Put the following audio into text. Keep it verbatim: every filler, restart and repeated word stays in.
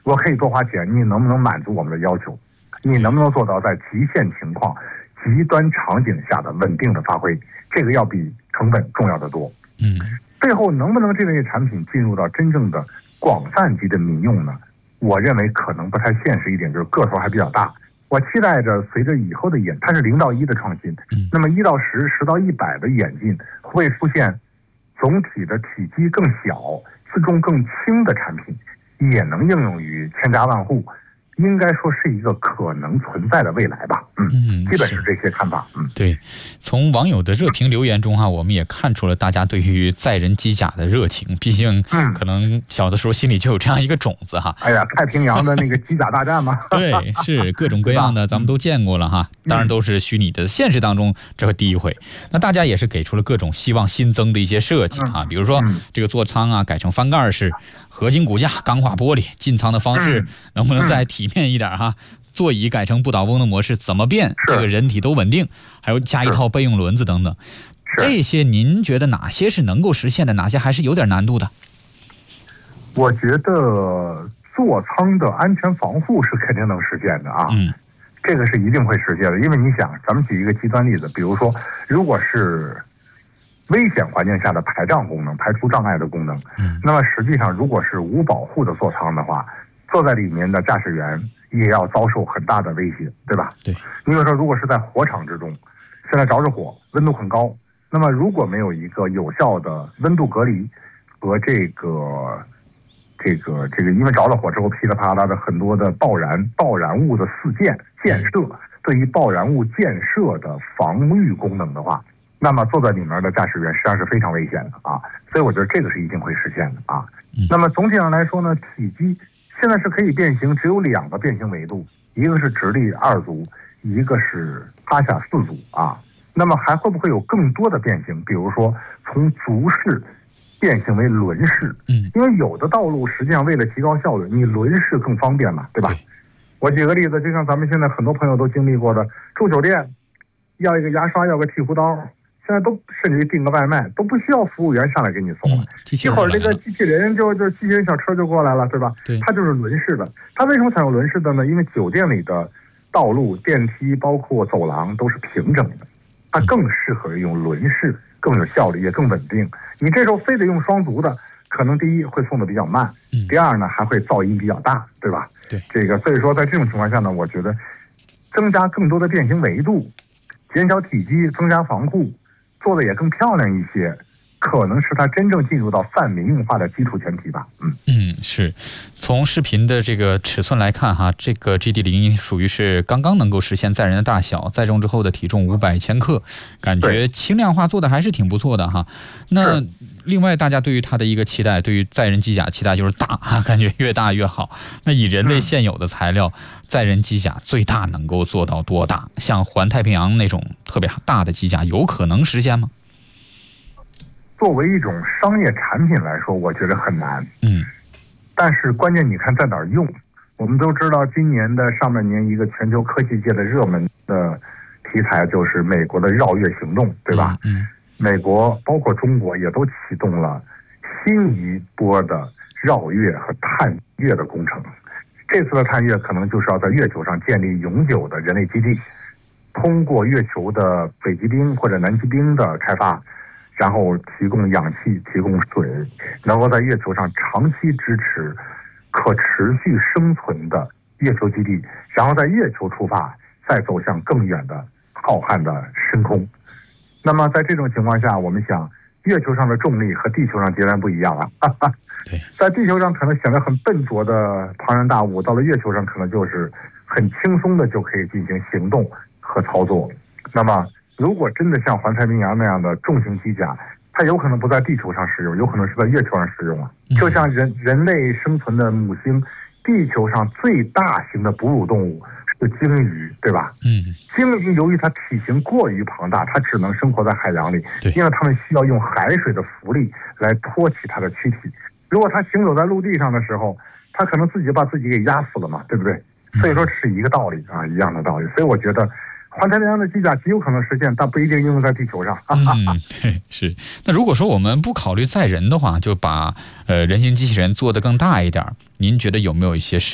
我可以多花钱，你能不能满足我们的要求？你能不能做到在极限情况、极端场景下的稳定的发挥？这个要比成本重要的多。 嗯， 最后能不能这类产品进入到真正的广泛级的民用呢？我认为可能不太现实一点，就是个头还比较大。我期待着随着以后的演，它是零到一的创新，那么一到十、十到一百的演进，会不会出现总体的体积更小、自重更轻的产品，也能应用于千家万户？应该说是一个可能存在的未来吧。嗯，嗯基本是这些看法。嗯， 对，从网友的热评留言中哈、啊，我们也看出了大家对于载人机甲的热情。毕竟，可能小的时候心里就有这样一个种子哈。 哎呀，太平洋的那个机甲大战嘛。 对，是各种各样的，咱们都见过了哈。当然都是虚拟的，现实当中这是第一回。那大家也是给出了各种希望新增的一些设计啊，比如说这个座舱啊改成翻盖式，合金骨架、钢化玻璃，进舱的方式能不能再体面一点哈？座椅改成不倒翁的模式，怎么变这个人体都稳定，还有加一套备用轮子等等，这些您觉得哪些是能够实现的，哪些还是有点难度的？ 我觉得座舱的安全防护是肯定能实现的啊，嗯，这个是一定会实现的。因为你想，咱们举一个极端例子，比如说，如果是危险环境下的排障功能、排除障碍的功能，嗯，那么实际上如果是无保护的座舱的话，坐在里面的驾驶员也要遭受很大的威胁，对吧？ 对。 你比如说，如果是在火场之中，现在着着火，温度很高，那么如果没有一个有效的温度隔离和这个这个这个，因为着了火之后噼里啪啦的很多的爆燃爆燃物的四溅溅射，对于爆燃物溅射的防御功能的话，那么坐在里面的驾驶员实际上是非常危险的啊。所以我觉得这个是一定会实现的啊。嗯、那么总体上来说呢，体积现在是可以变形，只有两个变形维度，一个是直立二足，一个是趴下四足啊。那么还会不会有更多的变形？比如说从足式变形为轮式，嗯，因为有的道路实际上为了提高效率，你轮式更方便嘛，对吧？对。我举个例子，就像咱们现在很多朋友都经历过的，住酒店要一个牙刷，要个剔胡刀。现在都甚至于订个外卖都不需要服务员上来给你送了，嗯、一会儿这个机器人就就机器人小车就过来了，对吧？对，它就是轮式的。它为什么采用轮式的呢？因为酒店里的道路、电梯包括走廊都是平整的，它更适合用轮式，更有效率也更稳定。你这时候非得用双足的，可能第一会送的比较慢，嗯、第二呢还会噪音比较大，对吧？ 对， 这个所以说在这种情况下呢，我觉得增加更多的变形维度，减小体积，增加防护。做的也更漂亮一些，可能是它真正进入到泛民用化的基础前提吧。嗯嗯，是。从视频的这个尺寸来看哈，这个 G D 零属于是刚刚能够实现载人的大小，载重之后的体重五百千克，感觉轻量化做的还是挺不错的哈。那另外大家对于它的一个期待，对于载人机甲期待就是大，感觉越大越好。那以人类现有的材料，载人机甲最大能够做到多大？像环太平洋那种特别大的机甲，有可能实现吗？ 作为一种商业产品来说，我觉得很难。嗯，但是关键你看在哪儿用。我们都知道，今年的上半年一个全球科技界的热门的题材就是美国的绕月行动，对吧？嗯。嗯，美国包括中国也都启动了新一波的绕月和探月的工程。这次的探月可能就是要在月球上建立永久的人类基地，通过月球的北极冰或者南极冰的开发，然后提供氧气、提供水，能够在月球上长期支持可持续生存的月球基地，然后在月球出发，再走向更远的浩瀚的深空。那么在这种情况下，我们想，月球上的重力和地球上截然不一样啊！哈哈，对，在地球上可能显得很笨拙的庞然大物，到了月球上可能就是很轻松的就可以进行行动和操作。那么，如果真的像环太平洋那样的重型机甲，它有可能不在地球上使用，有可能是在月球上使用啊。就像人人类生存的母星，地球上最大型的哺乳动物是鲸鱼，对吧？嗯，鲸鱼由于它体型过于庞大，它只能生活在海洋里，因为它们需要用海水的浮力来托起它的躯体。如果它行走在陆地上的时候，它可能自己把自己给压死了嘛，对不对？所以说是一个道理啊，一样的道理。所以我觉得环太平洋的机甲极有可能实现，但不一定应用在地球上。 嗯，对，是。那如果说我们不考虑载人的话，就把呃人形机器人做得更大一点，您觉得有没有一些